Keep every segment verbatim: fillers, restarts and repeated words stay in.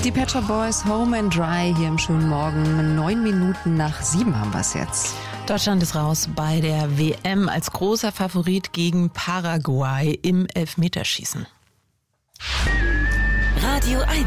Die Pet Shop Boys, Home and Dry hier im schönen Morgen. Neun Minuten nach sieben haben wir es jetzt. Deutschland ist raus bei der W M als großer Favorit gegen Paraguay im Elfmeterschießen. Radio eins.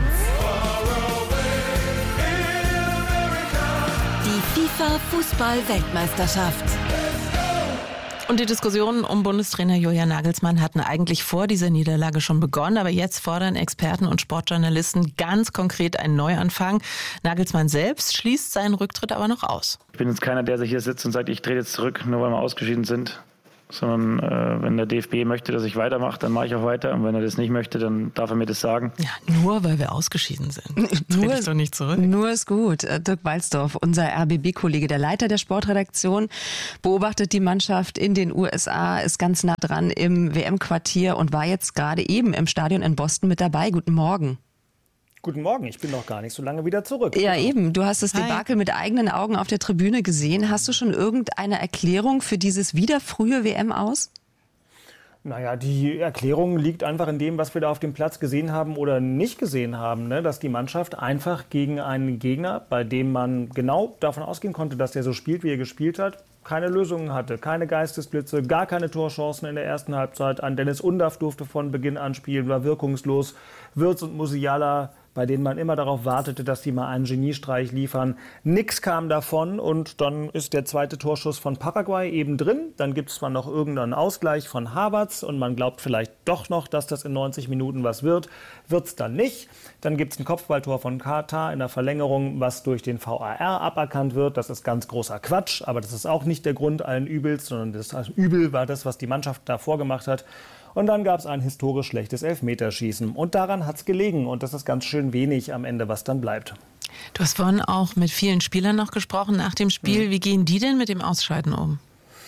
Die FIFA-Fußball-Weltmeisterschaft. Und die Diskussionen um Bundestrainer Julian Nagelsmann hatten eigentlich vor dieser Niederlage schon begonnen, aber jetzt fordern Experten und Sportjournalisten ganz konkret einen Neuanfang. Nagelsmann selbst schließt seinen Rücktritt aber noch aus. Ich bin jetzt keiner, der sich hier sitzt und sagt, ich trete jetzt zurück, nur weil wir ausgeschieden sind. Sondern äh, wenn der D F B möchte, dass ich weitermache, dann mache ich auch weiter. Und wenn er das nicht möchte, dann darf er mir das sagen. Ja, nur weil wir ausgeschieden sind. Nur ist doch nicht zurück. Nur ist gut. Dirk Walzdorf, unser R B B-Kollege, der Leiter der Sportredaktion, beobachtet die Mannschaft in den U S A, ist ganz nah dran im W M-Quartier und war jetzt gerade eben im Stadion in Boston mit dabei. Guten Morgen. Guten Morgen, ich bin noch gar nicht so lange wieder zurück. Ja, eben. Du hast das Hi. Debakel mit eigenen Augen auf der Tribüne gesehen. Hast du schon irgendeine Erklärung für dieses wieder frühe W M aus? Naja, die Erklärung liegt einfach in dem, was wir da auf dem Platz gesehen haben oder nicht gesehen haben. Ne? Dass die Mannschaft einfach gegen einen Gegner, bei dem man genau davon ausgehen konnte, dass der so spielt, wie er gespielt hat, keine Lösungen hatte, keine Geistesblitze, gar keine Torchancen in der ersten Halbzeit. An Dennis Undaff durfte von Beginn an spielen, war wirkungslos. Wirtz und Musiala, bei denen man immer darauf wartete, dass die mal einen Geniestreich liefern. Nix kam davon und dann ist der zweite Torschuss von Paraguay eben drin. Dann gibt es zwar noch irgendeinen Ausgleich von Havertz und man glaubt vielleicht doch noch, dass das in neunzig Minuten was wird. Wird's dann nicht. Dann gibt es ein Kopfballtor von Katar in der Verlängerung, was durch den V A R aberkannt wird. Das ist ganz großer Quatsch, aber das ist auch nicht der Grund allen Übels, sondern das Übel war das, was die Mannschaft da vorgemacht hat. Und dann gab es ein historisch schlechtes Elfmeterschießen. Und daran hat es gelegen. Und das ist ganz schön wenig am Ende, was dann bleibt. Du hast vorhin auch mit vielen Spielern noch gesprochen nach dem Spiel. Wie gehen die denn mit dem Ausscheiden um?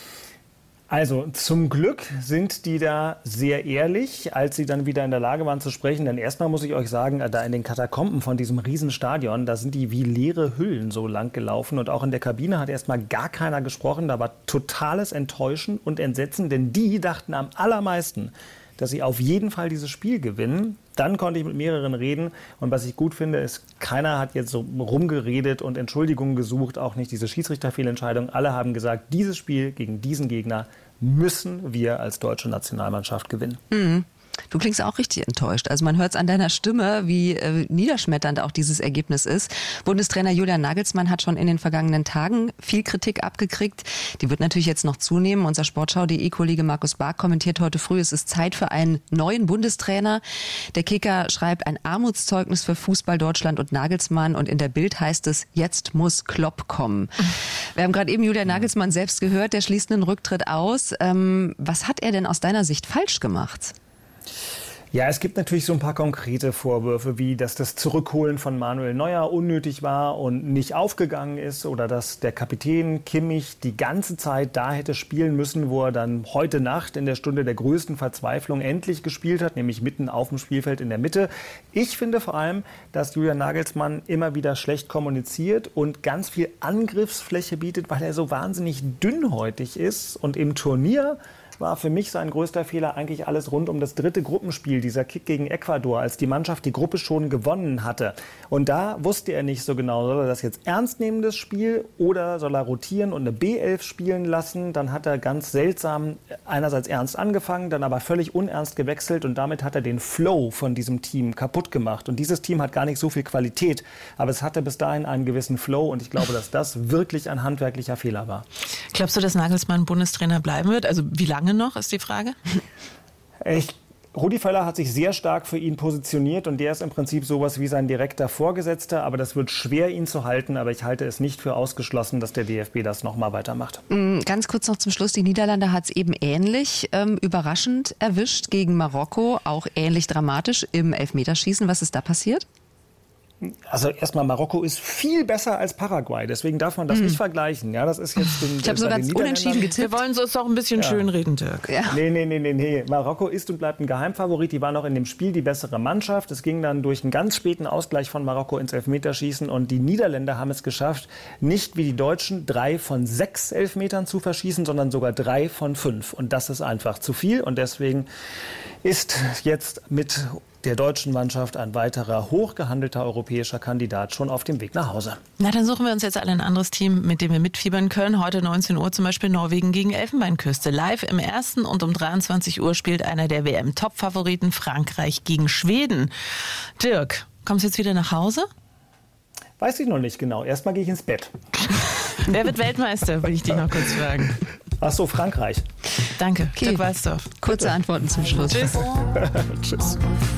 Also zum Glück sind die da sehr ehrlich, als sie dann wieder in der Lage waren zu sprechen. Denn erstmal muss ich euch sagen, da in den Katakomben von diesem Riesenstadion, da sind die wie leere Hüllen so lang gelaufen. Und auch in der Kabine hat erstmal gar keiner gesprochen. Da war totales Enttäuschen und Entsetzen, denn die dachten am allermeisten, dass sie auf jeden Fall dieses Spiel gewinnen. Dann konnte ich mit mehreren reden. Und was ich gut finde, ist, keiner hat jetzt so rumgeredet und Entschuldigungen gesucht, auch nicht diese Schiedsrichterfehlentscheidung. Alle haben gesagt, dieses Spiel gegen diesen Gegner müssen wir als deutsche Nationalmannschaft gewinnen. Mhm. Du klingst auch richtig enttäuscht. Also man hört es an deiner Stimme, wie äh, niederschmetternd auch dieses Ergebnis ist. Bundestrainer Julian Nagelsmann hat schon in den vergangenen Tagen viel Kritik abgekriegt. Die wird natürlich jetzt noch zunehmen. Unser Sportschau punkt de-Kollege Markus Bark kommentiert heute früh, es ist Zeit für einen neuen Bundestrainer. Der Kicker schreibt ein Armutszeugnis für Fußball Deutschland und Nagelsmann. Und in der Bild heißt es, jetzt muss Klopp kommen. Wir haben gerade eben Julian Nagelsmann selbst gehört, der schließt einen Rücktritt aus. Ähm, was hat er denn aus deiner Sicht falsch gemacht? Ja, es gibt natürlich so ein paar konkrete Vorwürfe, wie dass das Zurückholen von Manuel Neuer unnötig war und nicht aufgegangen ist oder dass der Kapitän Kimmich die ganze Zeit da hätte spielen müssen, wo er dann heute Nacht in der Stunde der größten Verzweiflung endlich gespielt hat, nämlich mitten auf dem Spielfeld in der Mitte. Ich finde vor allem, dass Julian Nagelsmann immer wieder schlecht kommuniziert und ganz viel Angriffsfläche bietet, weil er so wahnsinnig dünnhäutig ist und im Turnier war für mich sein größter Fehler eigentlich alles rund um das dritte Gruppenspiel, dieser Kick gegen Ecuador, als die Mannschaft die Gruppe schon gewonnen hatte. Und da wusste er nicht so genau, soll er das jetzt ernst nehmen, das Spiel, oder soll er rotieren und eine B elf spielen lassen. Dann hat er ganz seltsam einerseits ernst angefangen, dann aber völlig unernst gewechselt und damit hat er den Flow von diesem Team kaputt gemacht. Und dieses Team hat gar nicht so viel Qualität, aber es hatte bis dahin einen gewissen Flow und ich glaube, dass das wirklich ein handwerklicher Fehler war. Glaubst du, dass Nagelsmann Bundestrainer bleiben wird? Also wie lange noch, ist die Frage? Ich, Rudi Völler hat sich sehr stark für ihn positioniert und der ist im Prinzip sowas wie sein direkter Vorgesetzter, aber das wird schwer, ihn zu halten, aber ich halte es nicht für ausgeschlossen, dass der D F B das nochmal weitermacht. Ganz kurz noch zum Schluss, die Niederlande hat es eben ähnlich ähm, überraschend erwischt gegen Marokko, auch ähnlich dramatisch im Elfmeterschießen. Was ist da passiert? Also erstmal, Marokko ist viel besser als Paraguay, deswegen darf man das hm. nicht vergleichen. Ja, das ist jetzt den, ich habe so ganz unentschieden getippt. Wir wollen so es auch ein bisschen ja. schön reden, Dirk. Ja. Nee, nee, nee, nee, nee. Marokko ist und bleibt ein Geheimfavorit. Die war noch in dem Spiel die bessere Mannschaft. Es ging dann durch einen ganz späten Ausgleich von Marokko ins Elfmeterschießen und die Niederländer haben es geschafft, nicht wie die Deutschen drei von sechs Elfmetern zu verschießen, sondern sogar drei von fünf. Und das ist einfach zu viel und deswegen ist jetzt mit der deutschen Mannschaft ein weiterer hochgehandelter europäischer Kandidat schon auf dem Weg nach Hause. Na, dann suchen wir uns jetzt alle ein anderes Team, mit dem wir mitfiebern können. Heute neunzehn Uhr zum Beispiel Norwegen gegen Elfenbeinküste. Live im ersten und um dreiundzwanzig Uhr spielt einer der W M-Top-Favoriten Frankreich gegen Schweden. Dirk, kommst du jetzt wieder nach Hause? Weiß ich noch nicht genau. Erstmal gehe ich ins Bett. Wer wird Weltmeister, will ich dich noch kurz fragen. Ach so, Frankreich. Danke, Okay. Dirk Walsdorf. Kurze Antworten zum Schluss. Tschüss. Tschüss.